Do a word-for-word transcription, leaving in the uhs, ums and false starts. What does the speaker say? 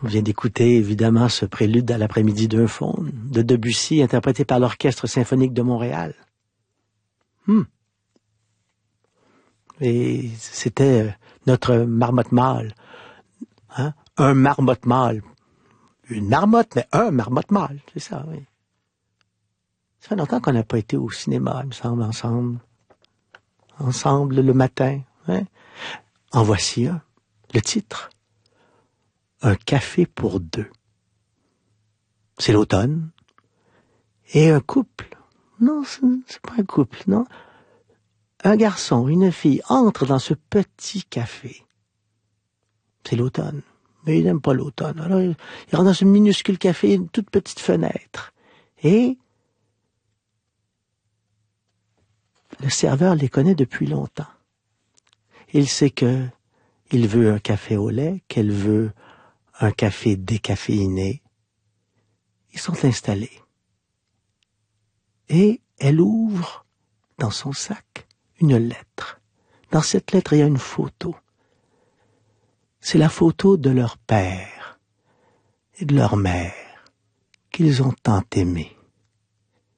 On vient d'écouter, évidemment, ce prélude à l'après-midi d'un faune de Debussy, interprété par l'Orchestre symphonique de Montréal. Hmm. Et c'était notre marmotte mâle. Hein? Un marmotte mâle. Une marmotte, mais un marmotte mâle. C'est ça, oui. Ça fait longtemps qu'on n'a pas été au cinéma, il me semble, ensemble. Ensemble, le matin. Hein? En voici un. Le titre. Un café pour deux. C'est l'automne. Et un couple. Non, c'est pas un couple, non. Un garçon, une fille entrent dans ce petit café. C'est l'automne. Mais il n'aime pas l'automne. Alors, il rentre dans ce minuscule café, une toute petite fenêtre. Et le serveur les connaît depuis longtemps. Il sait que il veut un café au lait, qu'elle veut un café décaféiné. Ils sont installés. Et elle ouvre dans son sac une lettre. Dans cette lettre, il y a une photo. C'est la photo de leur père et de leur mère qu'ils ont tant aimé.